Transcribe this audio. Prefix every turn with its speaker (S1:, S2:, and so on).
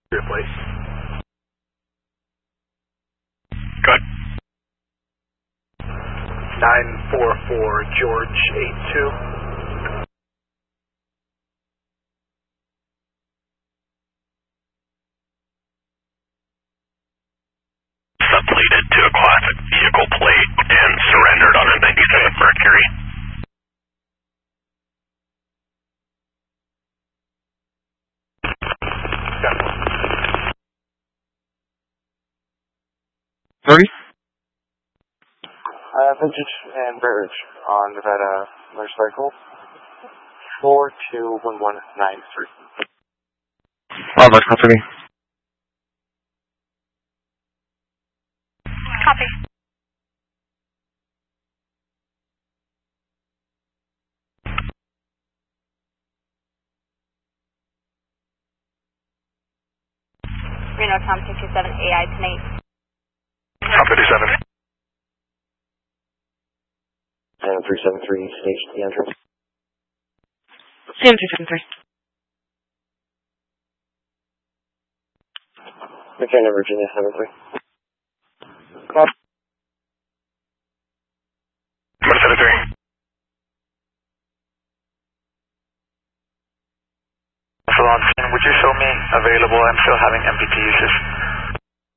S1: Replace. Good. 944 George 82. Subleaded to a classic vehicle plate and surrendered on a 97 Mercury.
S2: Sorry?
S3: Vintage and Burridge on Nevada motorcycle 421193.
S2: Robert Company.
S4: Copy. Reno Tom 227 AI tonight.
S1: Tom 57.
S3: And 373 stage the entrance.
S4: Sam 373.
S3: McKenna, Virginia 73.
S1: What 73? Would you show me available? I'm still having MPT users.